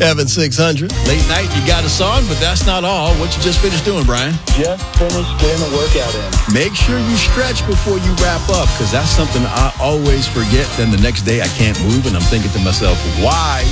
Evan 600. Late night, you got a song, but that's not all. What you just finished doing, Brian? Just finished getting a workout in. Make sure you stretch before you wrap up, because that's something I always forget. Then the next day I can't move, and I'm thinking to myself, why